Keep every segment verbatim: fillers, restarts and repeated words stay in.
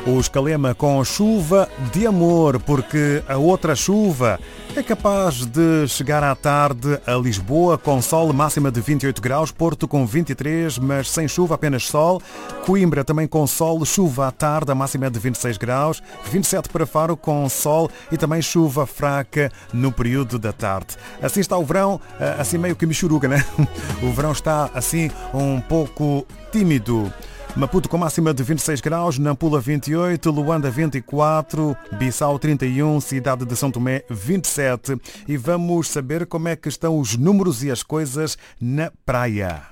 O Escalema com chuva de amor, porque a outra chuva é capaz de chegar à tarde a Lisboa com sol, máxima de vinte e oito graus, Porto com vinte e três, mas sem chuva, apenas sol. Coimbra também com sol, chuva à tarde, a máxima é de vinte e seis graus, vinte e sete para Faro com sol e também chuva fraca no período da tarde. Assim está o verão, assim meio que michuruca, né? O verão está assim um pouco tímido. Maputo com máxima de vinte e seis graus, Nampula vinte e oito, Luanda vinte e quatro, Bissau trinta e um, cidade de São Tomé vinte e sete. E vamos saber como é que estão os números e as coisas na praia.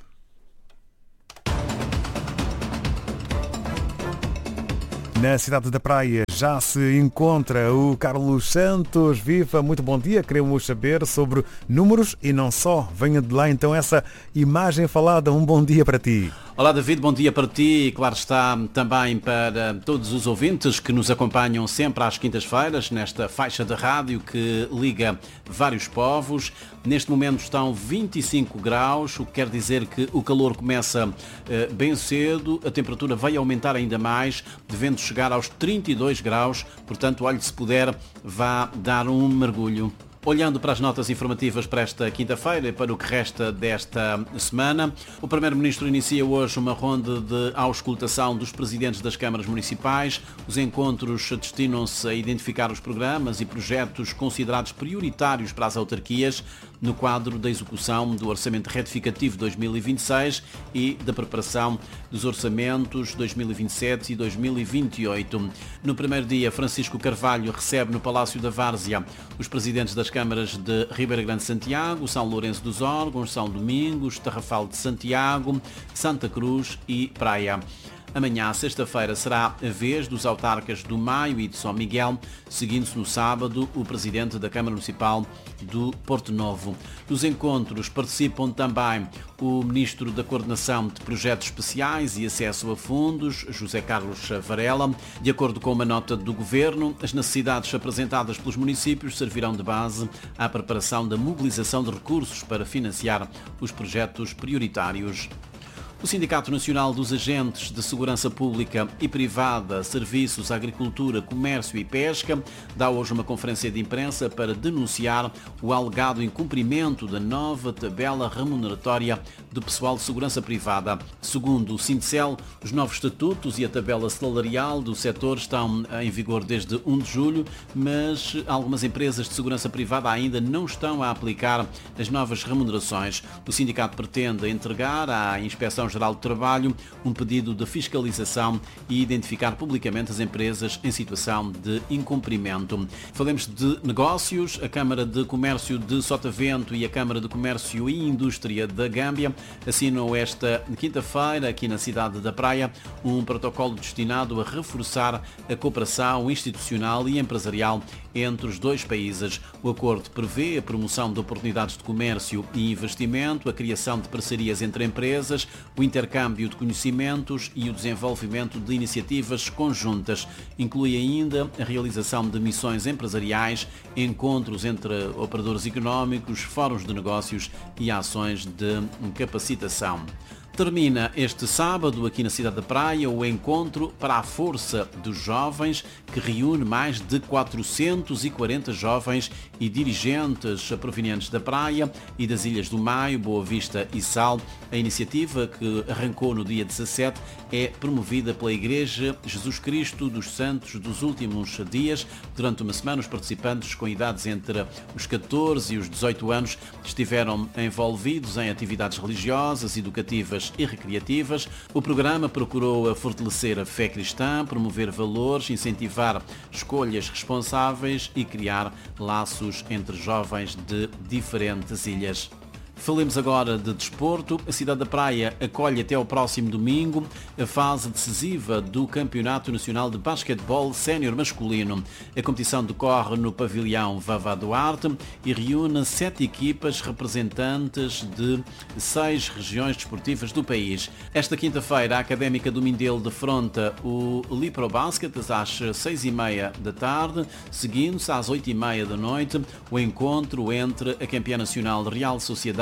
Na cidade da Praia já se encontra o Carlos Santos. Viva, muito bom dia. Queremos saber sobre números e não só. Venha de lá então essa imagem falada. Um bom dia para ti. Olá David, bom dia para ti e claro está também para todos os ouvintes que nos acompanham sempre às quintas-feiras nesta faixa de rádio que liga vários povos. Neste momento estão vinte e cinco graus, o que quer dizer que o calor começa uh, bem cedo, a temperatura vai aumentar ainda mais, devendo chegar aos trinta e dois graus, portanto, olhe, se puder, vá dar um mergulho. Olhando para as notas informativas para esta quinta-feira e para o que resta desta semana, o Primeiro-Ministro inicia hoje uma ronda de auscultação dos presidentes das câmaras municipais. Os encontros destinam-se a identificar os programas e projetos considerados prioritários para as autarquias no quadro da execução do Orçamento Retificativo dois mil e vinte e seis e da preparação dos orçamentos dois mil e vinte e sete e dois mil e vinte e oito. No primeiro dia, Francisco Carvalho recebe no Palácio da Várzea os presidentes das câmaras de Ribeira Grande de Santiago, São Lourenço dos Órgãos, São Domingos, Tarrafal de Santiago, Santa Cruz e Praia. Amanhã, sexta-feira, será a vez dos autarcas do Maio e de São Miguel, seguindo-se no sábado o presidente da Câmara Municipal do Porto Novo. Nos encontros participam também o Ministro da Coordenação de Projetos Especiais e Acesso a Fundos, José Carlos Varela. De acordo com uma nota do Governo, as necessidades apresentadas pelos municípios servirão de base à preparação da mobilização de recursos para financiar os projetos prioritários. O Sindicato Nacional dos Agentes de Segurança Pública e Privada, Serviços, Agricultura, Comércio e Pesca dá hoje uma conferência de imprensa para denunciar o alegado incumprimento da nova tabela remuneratória do pessoal de segurança privada. Segundo o Sindicel, os novos estatutos e a tabela salarial do setor estão em vigor desde primeiro de julho, mas algumas empresas de segurança privada ainda não estão a aplicar as novas remunerações. O sindicato pretende entregar à Inspeção Geral do Trabalho um pedido de fiscalização e identificar publicamente as empresas em situação de incumprimento. Falemos de negócios. A Câmara de Comércio de Sotavento e a Câmara de Comércio e Indústria da Gâmbia assinam esta quinta-feira, aqui na cidade da Praia, um protocolo destinado a reforçar a cooperação institucional e empresarial entre os dois países. O acordo prevê a promoção de oportunidades de comércio e investimento, a criação de parcerias entre empresas, o intercâmbio de conhecimentos e o desenvolvimento de iniciativas conjuntas. Inclui ainda a realização de missões empresariais, encontros entre operadores económicos, fóruns de negócios e ações de capacitação. Termina este sábado, aqui na cidade da Praia, o encontro para a Força dos Jovens, que reúne mais de quatrocentos e quarenta jovens e dirigentes provenientes da Praia e das Ilhas do Maio, Boa Vista e Sal. A iniciativa, que arrancou no dia dezassete, é promovida pela Igreja Jesus Cristo dos Santos dos Últimos Dias. Durante uma semana, os participantes com idades entre os catorze e os dezoito anos estiveram envolvidos em atividades religiosas, educativas e recreativas. O programa procurou fortalecer a fé cristã, promover valores, incentivar escolhas responsáveis e criar laços entre jovens de diferentes ilhas. Falemos agora de desporto. A cidade da Praia acolhe até ao próximo domingo a fase decisiva do Campeonato Nacional de Basquetebol Sénior Masculino. A competição decorre no pavilhão Vavá Duarte e reúne sete equipas representantes de seis regiões desportivas do país. Esta quinta-feira, a Académica do Mindelo defronta o Lipro Basket às seis e meia da tarde, seguindo-se às oito e meia da noite o encontro entre a campeã nacional Real Sociedade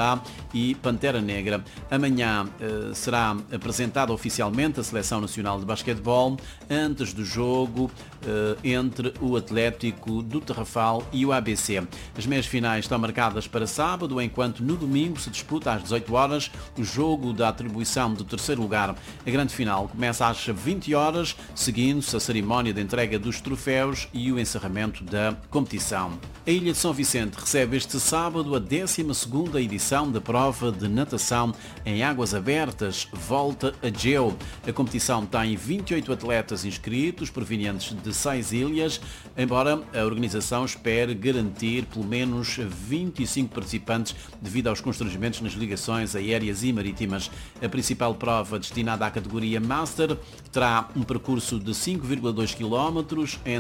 Alvalade e Pantera Negra. Amanhã eh, será apresentada oficialmente a Seleção Nacional de Basquetebol antes do jogo eh, entre o Atlético do Tarrafal e o A B C. As meias finais estão marcadas para sábado, enquanto no domingo se disputa às dezoito horas o jogo da atribuição do terceiro lugar. A grande final começa às vinte horas, seguindo-se a cerimónia de entrega dos troféus e o encerramento da competição. A Ilha de São Vicente recebe este sábado a décima segunda edição da prova de natação em águas abertas, Volta a Geo. A competição tem vinte e oito atletas inscritos, provenientes de seis ilhas, embora a organização espere garantir pelo menos vinte e cinco participantes devido aos constrangimentos nas ligações aéreas e marítimas. A principal prova, destinada à categoria Master, terá um percurso de cinco vírgula dois quilómetros